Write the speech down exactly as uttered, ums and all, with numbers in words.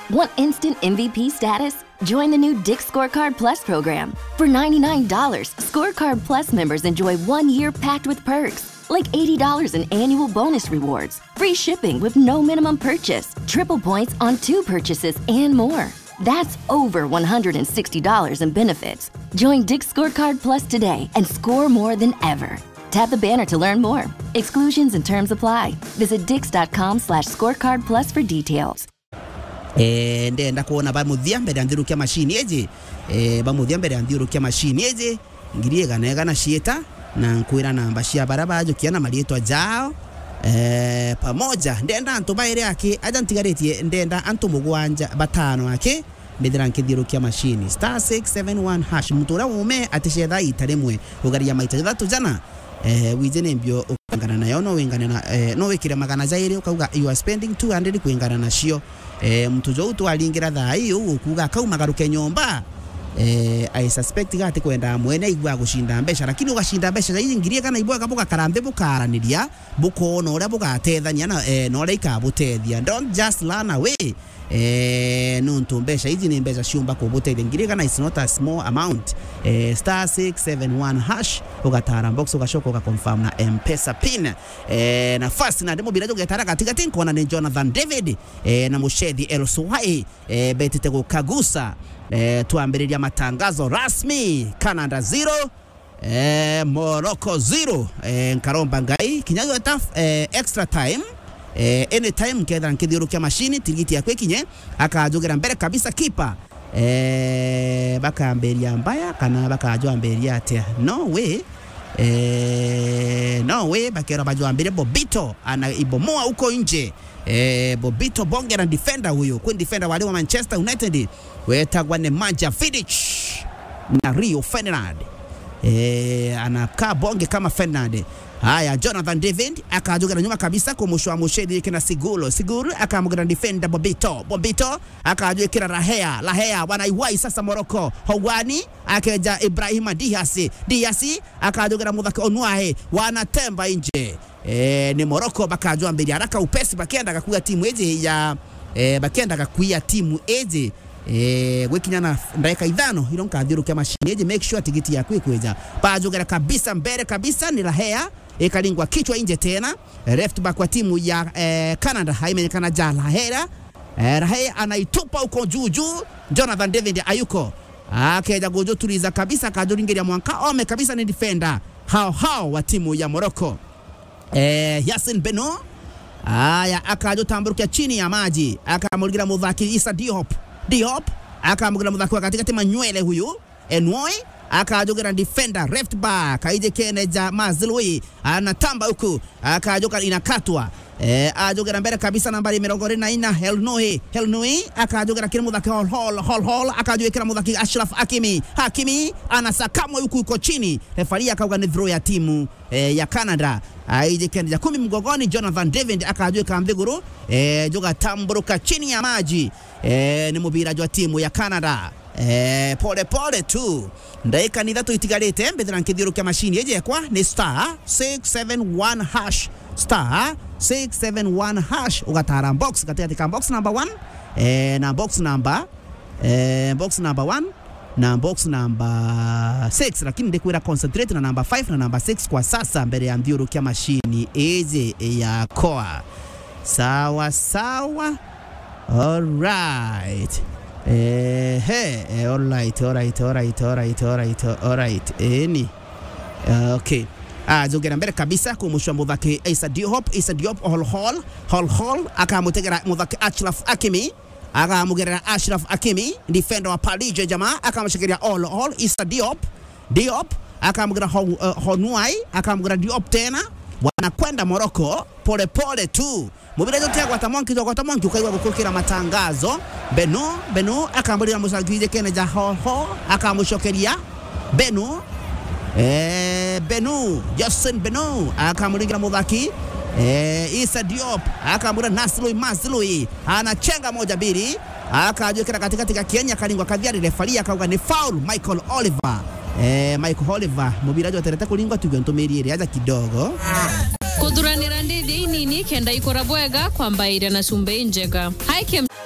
Want instant M V P status? Join the new Dick's Scorecard Plus program. For ninety-nine dollars, Scorecard Plus members enjoy one year packed with perks, like eighty dollars in annual bonus rewards, free shipping with no minimum purchase, triple points on two purchases, and more. That's over one hundred sixty dollars in benefits. Join Dick's Scorecard Plus today and score more than ever. Tap the banner to learn more. Exclusions and terms apply. Visit dix.com slash scorecard plus for details. Eh, ndenda kuona bamuthia mbere andirukia machine eje. Eh, bamuthia mbere andirukia machine eje. Ngirie gana gana shieta na nkwira namba cia baraba ajukiana marietwa jao. Eh, pamoja ndenda antu baire yake ajantigaretie ndenda antu mugwanja batano yake ndira nkidirukia machine star six seven one hash mutura ume atishedha itaremwe ugaria maita thatu jana. Eh, wije nembio ukangana nayo no wengana na eh, no wekire magana zaire ukauga you are spending two hundred kuingana na cio. Eh, mtu jo utu alingira thai ukuga kauma garuke nyomba. Eh, I suspect gati kwenda mwene igwa gushinda mbesha lakini ugashinda mbesha za ingirie kana ibwa kabuka karambe bukaraniria buko no ria bugatethania na eh, no ria ikabutethia. Don't just run away. Eh, nuntu mbesha hizi ni mbesha ciumba kubutethia ngirie kana is not a small amount. Eh, star six seven one hash ugatara box ugashoka ukaconfirm na M-Pesa pin. Eh, na fast na demo bila jogetara katika tinkona ni Jonathan David eh, na Mushedi El Suhai eh, betite kukagusa. Eh, tuambiriria matangazo rasmi. Canada zero eh, Morocco zero. Eh, nkaromba ngai kinyago taf eh, extra time. Eh, anytime kedha nkidirukia machine tigiti yakwe kinye akajogera mbere kabisa kipa. Eh, baka amberia mbaya kana baka ajo amberia atia no way. Eh, no way bakera bajo ambere Bobito ana ibomoa uko nje. Eh, Bobito bonge na defender huyo kwa defender wale wa Manchester United wetagwa Nemanja Vidic na Rio Ferdinand. Eh, anakaa bonge kama Ferdinand. Haya, Jonathan David akajogera nyuma kabisa kumushwa Mushedi kina Siguro. Siguro akamugera defender Bobito. Bobito akajogera Rahea. Rahea wanaiwai sasa Morocco. Howani akeja Ibrahima Diasi. Diasi akajogera Mudhaki Onwahe wanatemba nje. Eh, ni Morocco bakajwa mbili haraka upesi bakenda kakuya timu eje ya eh, bakenda kakuya timu eje. Eh, wekinyana ndaika idhano ilo nkadhirukia machine eje make sure tigiti yako ikweja. Bajogera kabisa mbele kabisa ni Rahea. Ekalingwa kichwa nje tena. Left back wa timu ya eh, Canada haimeonekana jala Rahea. Eh, Rahea anaitupa uko juu juu. Jonathan David ayuko. Akeja gojo tuliza kabisa kajoringeria mwanka ome kabisa ni defender. Hao hao wa timu ya Morocco. Eh, Yasin Beno. Aya akajo tamburukia chini ya maji. Akamuligira mudhaki Issa Diop. Diop akamuligira mudhaki wa katika timu nywele huyu. Enwoi akajogera defender left back aije Keneja Mazlui anatamba huku akajoka inakatwa. Eh, ajogera mbele kabisa nambari mirongo ine na nne Helnoi. Helnoi akajogera kile mudhaki hall hall hall hall akajogera mudhaki Ashraf Hakimi. Hakimi anasakamwa huku uko chini. Refaria akauga ni throw ya timu eh, ya Canada. Aije Keneja kumi mgogoni. Jonathan David akajogera mbiguru eh, joga tamburuka chini ya maji. Eh, ni mubira wa timu ya Canada. Eh, pole pole tu. Ndaika ni dhatu itigarete mbedra nkidirukia machine eje kwa ni star six seven one hash. Star six seven one hash ugatara box katika box number one eh, na box number eh, box number one na box number six lakini ndekuira concentrate na number five na number six kwa sasa mbele ya ndirukia machine eje ya koa. Sawa sawa. All right. Eh, hey, eh, all right, all right, all right, all right, all right, all right. Eni. Uh, okay. Ah, jogera mbele kabisa kumushwa mudhaki Issa Diop. Issa Diop hall hall hall hall akamutegera mudhaki Ashraf Hakimi. Akamugera Ashraf Hakimi defender wa Paris jamaa akamshikilia all all Issa Diop. Diop akamugera Honwai akamugera Diop tena. Wanakwenda Morocco pole pole tu. Mubira yote kwa tamonki kwa tamonki ukaiwa kukukira matangazo. Beno Beno akambulia musagije Keneja hall hall akamushokeria Beno eh Beno Yasin Beno akamulingira mudhaki eh Issa Diop akambulia Naslui Mazlui anachenga moja bili akajokera katikati ya Kenya kalingwa kadhiari refaria akauga ni foul Michael Oliver. Eh, Michael Oliver mubira yote tereta kulingwa tugentomerie aja kidogo. Kuduranira ndidi nini kenda ikora bwega kwamba ira na sumbe njega. Haike